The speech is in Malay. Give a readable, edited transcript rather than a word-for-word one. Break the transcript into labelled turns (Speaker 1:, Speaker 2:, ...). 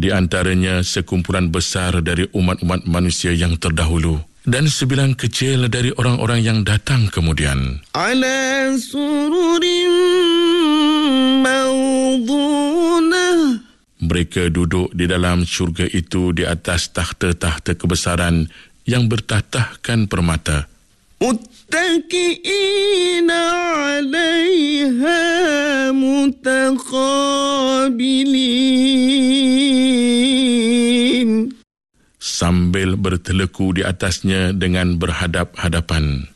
Speaker 1: Di antaranya sekumpulan besar dari umat-umat manusia yang terdahulu dan 9 kecil dari orang-orang yang datang kemudian.
Speaker 2: Ala sururin mawdunah.
Speaker 1: Mereka duduk di dalam syurga itu di atas takhta-takhta kebesaran yang bertatahkan permata.
Speaker 2: Muttaqi'ina 'alaiha mutaqabilin.
Speaker 1: Sambil berteleku di atasnya dengan berhadap-hadapan.